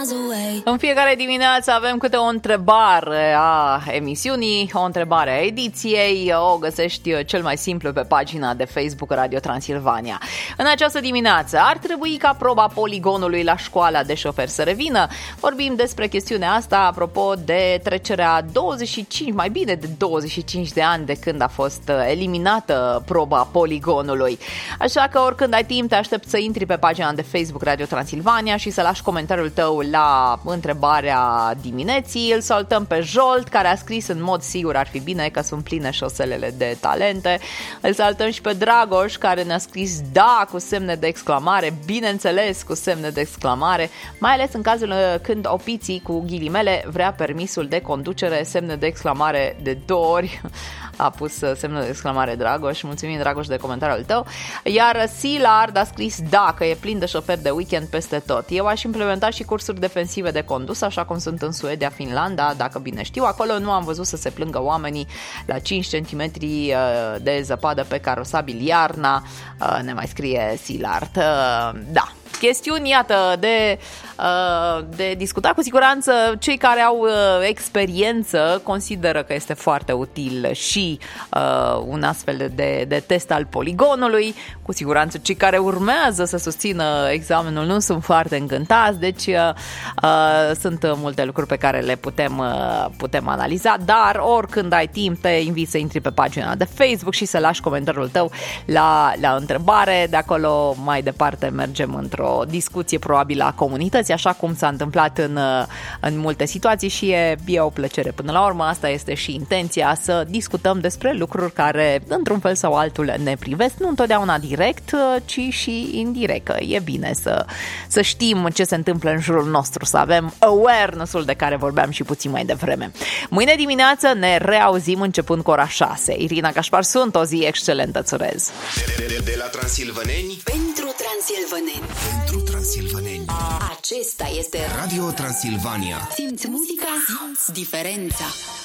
În fiecare dimineață avem câte o întrebare a emisiunii, o întrebare a ediției, o găsești cel mai simplu pe pagina de Facebook Radio Transilvania. În această dimineață ar trebui ca proba poligonului la școala de șofer să revină. Vorbim despre chestiunea asta apropo de trecerea 25, mai bine de 25 de ani de când a fost eliminată proba poligonului. Așa că oricând ai timp te aștept să intri pe pagina de Facebook Radio Transilvania și să lași comentariul tău la întrebarea dimineții. Îl salutăm pe Jolt, care a scris: în mod sigur ar fi bine, că sunt pline șoselele de talente. Îl salutăm și pe Dragoș, care ne-a scris da cu semne de exclamare, bineînțeles cu semne de exclamare, mai ales în cazul când opiții cu ghilimele vrea permisul de conducere, semne de exclamare de 2 ori. A pus semnul de exclamare Dragoș. Mulțumim, Dragoș, de comentariul tău. Iar Silard a scris da, că e plin de șoferi de weekend peste tot. Eu aș implementa și cursuri defensive de condus, așa cum sunt în Suedia, Finlanda, dacă bine știu. Acolo nu am văzut să se plângă oamenii la 5 cm de zăpadă pe carosabil iarna. Ne mai scrie Silard. Da. Chestiuni, iată, de discutat. Cu siguranță cei care au experiență consideră că este foarte util și un astfel de test al poligonului. Cu siguranță cei care urmează să susțină examenul nu sunt foarte încântați, deci sunt multe lucruri pe care le putem analiza, dar oricând ai timp te invit să intri pe pagina de Facebook și să lași comentariul tău la întrebare. De acolo mai departe mergem într-o discuție probabil a comunității, așa cum s-a întâmplat în multe situații și e o plăcere. Până la urmă, asta este și intenția, să discutăm despre lucruri care, într-un fel sau altul, ne privesc, nu întotdeauna direct, ci și indirect. Că e bine să știm ce se întâmplă în jurul nostru, să avem awareness-ul de care vorbeam și puțin mai devreme. Mâine dimineață ne reauzim începând cu ora 6. Irina Cașpar sunt, o zi excelentă îți urez. De la transilvaneni pentru transilvaneni. Pentru transilvaneni. Acesta este Radio Transilvania. Simți muzica, simți diferența.